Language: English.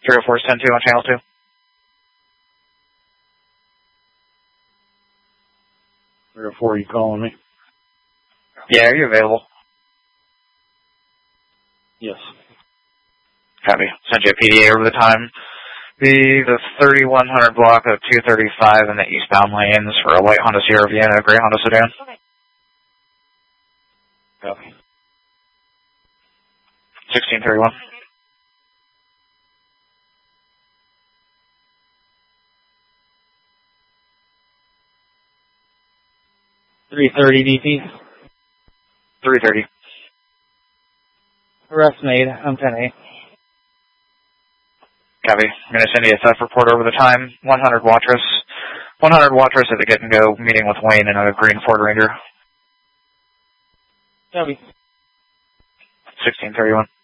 304 is 10-2 on channel 2. You calling me? Yeah, are you available? Yes. Copy. Send you a PDA over the time. The 3100 block of 235 in the eastbound lanes for a white Honda Sierra Vienna, a gray Honda sedan. Copy. 1631. $330 DP. 330. Arrest made. I'm 10-8. Copy. I'm going to send you a theft report over the time. 100 Watrous. 100 Watrous at the get and go meeting with Wayne in a green Ford Ranger. Copy. 1631.